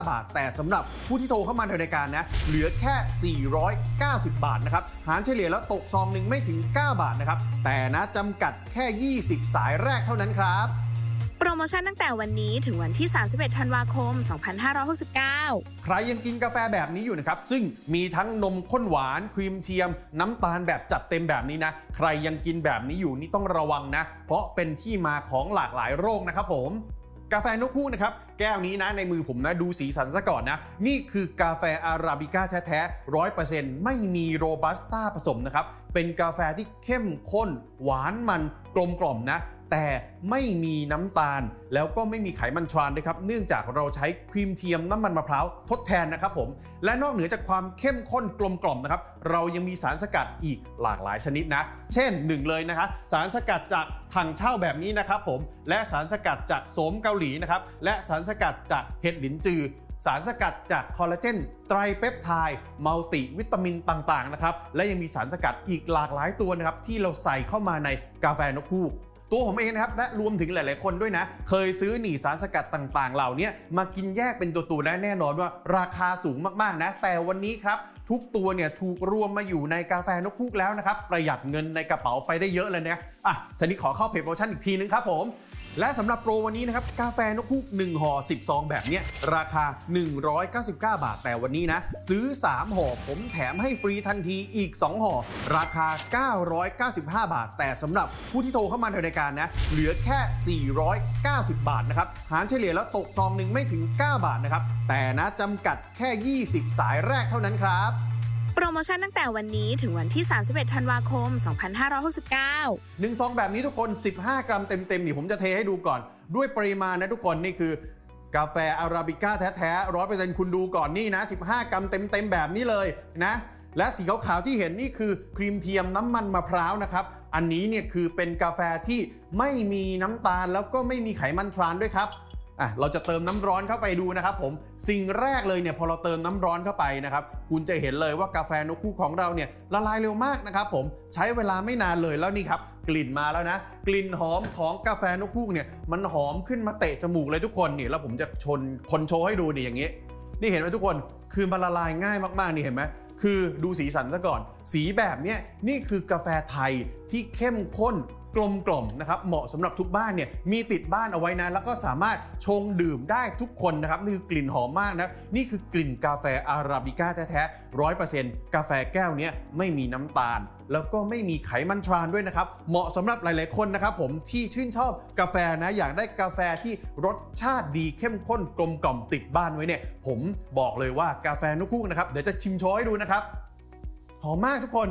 บาทแต่สำหรับผู้ที่โทรเข้ามาในรายการนะเหลือแค่490บาทนะครับหารเฉลี่ยแล้วตกซองหนึ่งไม่ถึง9บาทนะครับแต่นะจำกัดแค่20สายแรกเท่านั้นครับโปรโมชั่นตั้งแต่วันนี้ถึงวันที่31ธันวาคม2569 ใครยังกินกาแฟแบบนี้อยู่นะครับซึ่งมีทั้งนมข้นหวานครีมเทียมน้ำตาลแบบจัดเต็มแบบนี้นะใครยังกินแบบนี้อยู่นี่ต้องระวังนะเพราะเป็นที่มาของหลากหลายโรคนะครับผมกาแฟนกฮูกนะครับแก้วนี้นะในมือผมนะดูสีสันซะก่อนนะนี่คือกาแฟอาราบิก้าแท้ๆ 100% ไม่มีโรบัสต้าผสมนะครับเป็นกาแฟที่เข้มข้นหวานมันกลมกล่อมนะแต่ไม่มีน้ำตาลแล้วก็ไม่มีไขมันทรานด้วยครับเนื่องจากเราใช้ครีมเทียมน้ำมันมะพร้าวทดแทนนะครับผมและนอกเหนือจากความเข้มข้นกลมกล่อมนะครับเรายังมีสารสกัดอีกหลากหลายชนิดนะเช่น1เลยนะครับสารสกัดจากถังเช่าแบบนี้นะครับผมและสารสกัดจากโสมเกาหลีนะครับและสารสกัดจากเห็ดหลินจือสารสกัดจากคอลลาเจนไตรเปปไทด์มัลติวิตามินต่างๆนะครับและยังมีสารสกัดอีกหลากหลายตัวนะครับที่เราใส่เข้ามาในกาแฟนกฮูกตัวผมเองนะครับและรวมถึงหลายๆคนด้วยนะเคยซื้อหนี่สารสกัดต่างๆเหล่านี้มากินแยกเป็นตัวๆและแน่นอนว่าราคาสูงมากๆนะแต่วันนี้ครับทุกตัวเนี่ยถูกรวมมาอยู่ในกาแฟนกฮูกแล้วนะครับประหยัดเงินในกระเป๋าไปได้เยอะเลยเนี่ยทีนี้ขอเข้าเพจโปรโมชั่นอีกทีนึงครับผมและสำหรับโปรวันนี้นะครับกาแฟนกฮูก1ห่อ10ซองแบบนี้ราคา199บาทแต่วันนี้นะซื้อ3ห่อผมแถมให้ฟรีทันทีอีก2ห่อราคา995บาทแต่สำหรับผู้ที่โทรเข้ามาในรายการนะเหลือแค่490บาทนะครับหารเฉลี่ยแล้วตกซองหนึ่งไม่ถึง9บาทนะครับแต่นะจำกัดแค่20สายแรกเท่านั้นครับโปรโมชั่นตั้งแต่วันนี้ถึงวันที่31ธันวาคม2569 1ซองแบบนี้ทุกคน15กรัมเต็มๆนี่ผมจะเทให้ดูก่อนด้วยปริมาณนะทุกคนนี่คือกาแฟอาราบิก้าแท้ๆ 100% คุณดูก่อนนี่นะ15กรัมเต็มๆแบบนี้เลยนะและสีขาวๆที่เห็นนี่คือครีมเทียมน้ำมันมะพร้าวนะครับอันนี้เนี่ยคือเป็นกาแฟที่ไม่มีน้ำตาลแล้วก็ไม่มีไขมันทรานด้วยครับเราจะเติมน้ำร้อนเข้าไปดูนะครับผมสิ่งแรกเลยเนี่ยพอเราเติมน้ำร้อนเข้าไปนะครับคุณจะเห็นเลยว่ากาแฟนกฮูกของเราเนี่ยละลายเร็วมากนะครับผมใช้เวลาไม่นานเลยแล้วนี่ครับกลิ่นมาแล้วนะกลิ่นหอมของกาแฟนกฮูกเนี่ยมันหอมขึ้นมาเตะจมูกเลยทุกคนนี่แล้วผมจะคนโชว์ให้ดูนี่อย่างนี้นี่เห็นไหมทุกคนคือมันละลายง่ายมากๆนี่เห็นไหมคือดูสีสันซะก่อนสีแบบนี้นี่คือกาแฟไทยที่เข้มข้นกลมกล่อมนะครับเหมาะสำหรับทุกบ้านเนี่ยมีติดบ้านเอาไว้นะแล้วก็สามารถชงดื่มได้ทุกคนนะครับนี่คือกลิ่นหอมมากนะนี่คือกลิ่นกาแฟอาราบิก้าแท้ๆ 100% กาแฟแก้วนี้ไม่มีน้ำตาลแล้วก็ไม่มีไขมันทรานด้วยนะครับเหมาะสำหรับหลายๆคนนะครับผมที่ชื่นชอบกาแฟนะอยากได้กาแฟที่รสชาติดีเข้มข้นกลมกล่อมติดบ้านไว้เนี่ยผมบอกเลยว่ากาแฟนกฮูกนะครับเดี๋ยวจะชิมโชว์ให้ดูนะครับหอมมากทุกคน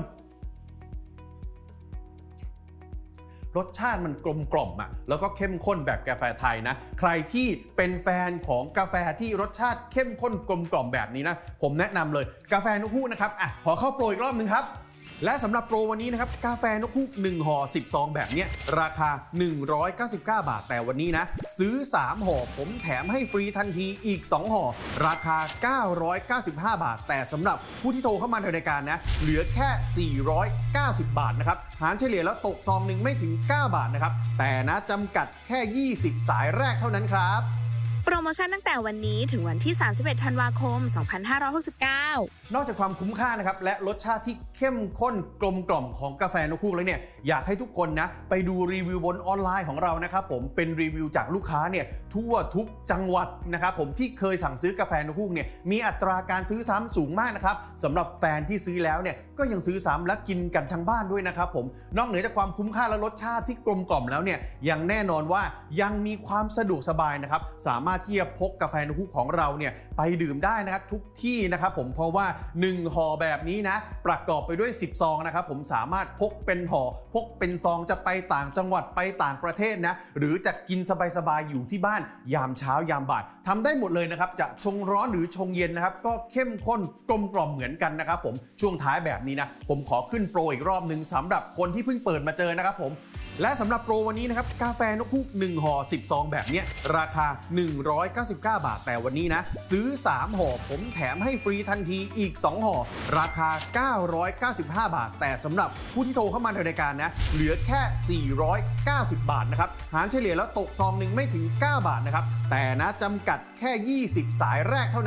รสชาติมันกลมกล่อมแล้วก็เข้มข้นแบบกาแฟไทยนะใครที่เป็นแฟนของกาแฟที่รสชาติเข้มข้นกลมกล่อมแบบนี้นะผมแนะนำเลยกาแฟนกฮูกนะครับขอเข้าโปรอีกรอบนึงครับและสำหรับโปรวันนี้นะครับกาแฟนกฮูก1ห่อ10ซองแบบนี้ราคา199บาทแต่วันนี้นะซื้อ3ห่อผมแถมให้ฟรีทันทีอีก2ห่อราคา995บาทแต่สำหรับผู้ที่โทรเข้ามาในรายการนะเหลือแค่490บาทนะครับหารเฉลี่ยแล้วตกซองหนึ่งไม่ถึง9บาทนะครับแต่นะจำกัดแค่20สายแรกเท่านั้นครับโปรโมชั่นตั้งแต่วันนี้ถึงวันที่31ธันวาคม2569 นอกจากความคุ้มค่านะครับและรสชาติที่เข้มข้นกลมกล่อมของกาแฟนกฮูกแล้วเนี่ยอยากให้ทุกคนนะไปดูรีวิวบนออนไลน์ของเรานะครับผมเป็นรีวิวจากลูกค้าเนี่ยทั่วทุกจังหวัดนะครับผมที่เคยสั่งซื้อกาแฟนกฮูกเนี่ยมีอัตราการซื้อซ้ำสูงมากนะครับสำหรับแฟนที่ซื้อแล้วเนี่ยก็ยังซื้อซ้ำและกินกันทั้งบ้านด้วยนะครับผมนอกเหนือจากความคุ้มค่าและรสชาติที่กลมกล่อมแล้วเนี่ยยังแน่นอนว่ายังมีความสะดวกสบายนะครับสามารถที่จะพกกาแฟนกฮูกของเราเนี่ยไปดื่มได้นะครับทุกที่นะครับผมเพราะว่า1ห่อแบบนี้นะประกอบไปด้วย10ซองนะครับผมสามารถพกเป็นห่อพกเป็นซองจะไปต่างจังหวัดไปต่างประเทศนะหรือจะกินสบายๆอยู่ที่บ้านยามเช้ายามบ่ายทำได้หมดเลยนะครับจะชงร้อนหรือชงเย็นนะครับก็เข้มข้นกลมกล่อมเหมือนกันนะครับผมช่วงท้ายแบบนี้นะผมขอขึ้นโปรอีกรอบนึงสำหรับคนที่เพิ่งเปิดมาเจอนะครับผมและสำหรับโปรวันนี้นะครับกาแฟนกฮูก1ห่อ10ซองแบบนี้ราคา199บาทแต่วันนี้นะซื้อ3ห่อผมแถมให้ฟรีทันทีอีก2ห่อราคา995บาทแต่สำหรับผู้ที่โทรเข้ามาในรายการนะเหลือแค่490บาทนะครับหารเฉลี่ยแล้วตกซองหนึ่งไม่ถึง9บาทนะครับแต่นะจำกัดแค่20สายแรกเท่านั้น